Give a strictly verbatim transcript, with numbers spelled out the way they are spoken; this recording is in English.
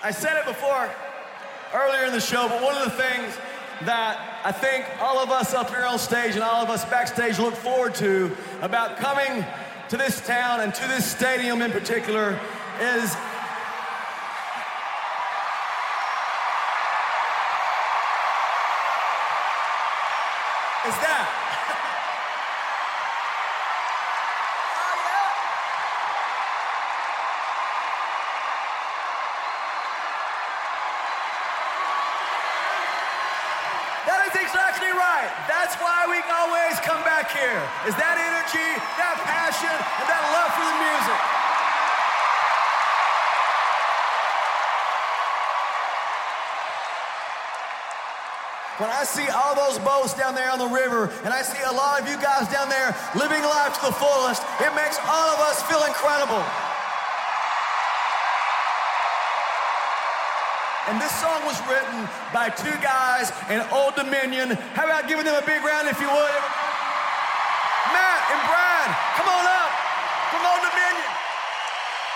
I said it before earlier in the show, but one of the things that I think all of us up here on stage and all of us backstage look forward to about coming to this town and to this stadium in particular is is that. That is exactly right. That's why we always come back here, is that energy, that passion, and that love for the music. When I see all those boats down there on the river, and I see a lot of you guys down there living life to the fullest, it makes all of us feel incredible. And this song was written by two guys in Old Dominion. How about giving them a big round if you would? Matt and Brad, come on up.